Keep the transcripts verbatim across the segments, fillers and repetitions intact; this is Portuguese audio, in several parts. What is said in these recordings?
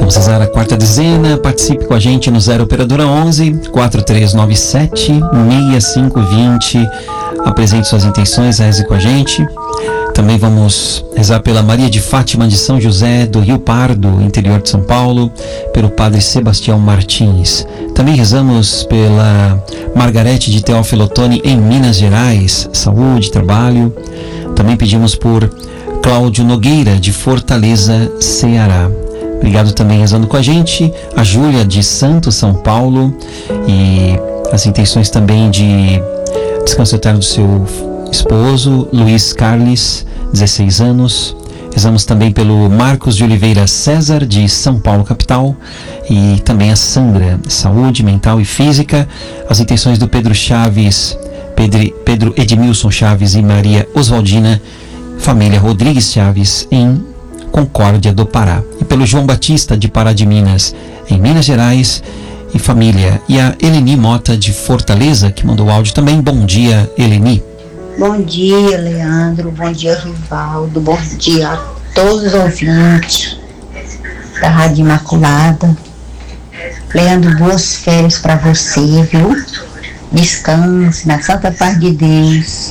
Vamos rezar a quarta dezena. Participe com a gente no zero operadora onze, quatro três nove sete, seis cinco dois zero. Apresente suas intenções, reze com a gente. Também vamos rezar pela Maria de Fátima de São José do Rio Pardo, interior de São Paulo, pelo Padre Sebastião Martins. Também rezamos pela Margarete de Teófilo Otoni em Minas Gerais, saúde, trabalho. Também pedimos por Cláudio Nogueira de Fortaleza, Ceará. Obrigado também rezando com a gente a Júlia de Santo São Paulo e as intenções também de descanso eterno do seu esposo, Luiz Carles, dezesseis anos. Rezamos também pelo Marcos de Oliveira César, de São Paulo, capital, e também a Sandra, saúde mental e física. As intenções do Pedro Chaves, Pedro, Pedro Edmilson Chaves e Maria Oswaldina, família Rodrigues Chaves, em Concórdia do Pará. E pelo João Batista, de Pará de Minas, em Minas Gerais, e família. E a Eleni Mota, de Fortaleza, que mandou áudio também. Bom dia, Eleni. Bom dia, Leandro. Bom dia, Rivaldo. Bom dia a todos os ouvintes da Rádio Imaculada. Leandro, boas férias para você, viu? Descanse na santa paz de Deus.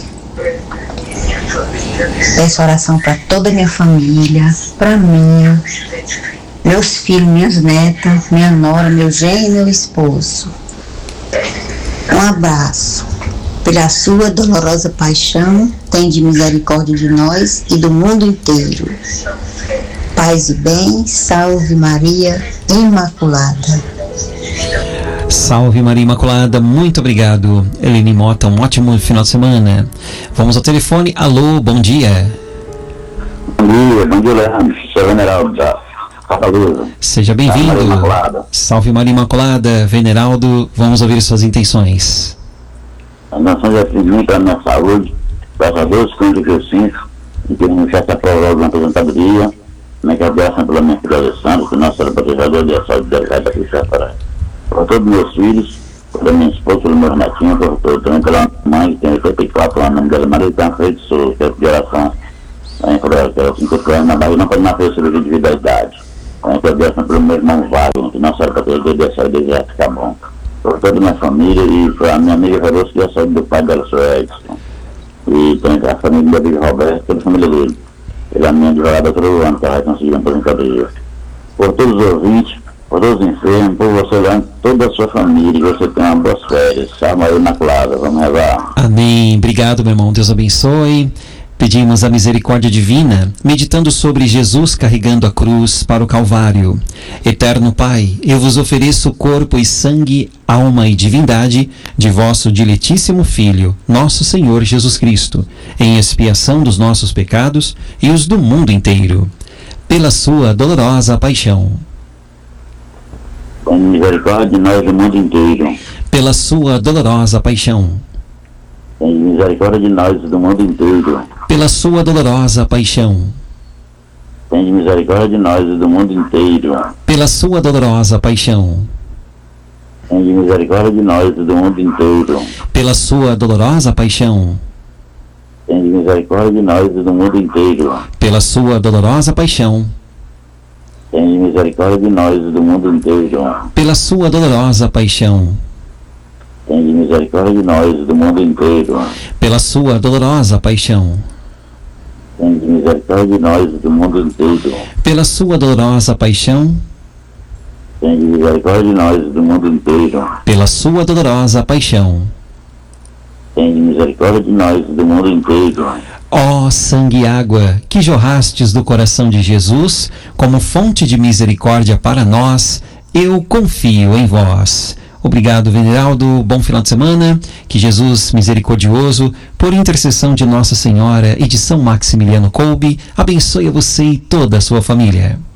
Peço oração para toda a minha família, para mim, meus filhos, minhas netas, minha nora, meu genro e meu esposo. Um abraço. Pela sua dolorosa paixão, tende misericórdia de nós e do mundo inteiro. Paz e bem, salve Maria Imaculada. Salve Maria Imaculada, muito obrigado. Eleni Mota, um ótimo final de semana. Vamos ao telefone. Alô, bom dia. Bom dia, bom dia, Leandro. Sou Veneraldo da Fortaleza. Seja bem-vindo. Salve Maria Imaculada, Veneraldo, vamos ouvir suas intenções. A nação já fez muito para a minha saúde, graças a Deus, com o que eu sinto, e que me festa prova de aposentadoria, na cabeça pela minha filha Alessandra, que nossa era protegedora de saúde delegada da Cristo para por todos os meus filhos, pela minha esposa, pelo meu netinho, por, por, também pela mãe, que tem oitenta e quatro anos, nome dela Maria, tem feito sua de oração, aí por ela, que ela cinquenta anos, na barriga, não pode mais fazer cirurgia de vida da idade. Aí que eu dei pelo meu irmão Wagner, que nossa era protegedora de saúde dele já ficar bom. Por toda a minha família e para a minha amiga Veloso, que é a saúde do pai dela, o senhor Edson. E também a família dele, Roberto, toda a família dele. Ele é a minha advogada todo ano, que ela vai conseguir uma aposentadoria. Por todos os ouvintes, por todos os enfermos, por você lá, toda a sua família, que você tenha uma boas férias. Salve Maria Imaculada, vamos rezar. Amém. Obrigado, meu irmão. Deus abençoe. Pedimos a misericórdia divina, meditando sobre Jesus carregando a cruz para o Calvário. Eterno Pai, eu vos ofereço corpo e sangue, alma e divindade de vosso diletíssimo Filho, nosso Senhor Jesus Cristo, em expiação dos nossos pecados e os do mundo inteiro, pela sua dolorosa paixão. Com misericórdia de nós do mundo inteiro. Pela sua dolorosa paixão. Tem misericórdia de nós do mundo inteiro. Pela sua dolorosa paixão. Tem misericórdia de nós do mundo inteiro. Pela sua dolorosa paixão. Tem misericórdia de nós do mundo inteiro. Pela sua dolorosa paixão. Tem misericórdia de nós do mundo inteiro. Pela sua dolorosa paixão. Tem misericórdia de nós do mundo inteiro. Pela sua dolorosa paixão. Tem misericórdia de nós do mundo inteiro. Pela sua dolorosa paixão. Tem misericórdia de nós do mundo inteiro. Pela sua dolorosa paixão. Tem misericórdia de nós do mundo inteiro. Pela sua dolorosa paixão. Tem misericórdia de nós do mundo inteiro. Ó sangue e água que jorrastes do coração de Jesus como fonte de misericórdia para nós, eu confio em vós. Obrigado, Veneraldo. Bom final de semana. Que Jesus misericordioso, por intercessão de Nossa Senhora e de São Maximiliano Kolbe, abençoe a você e toda a sua família.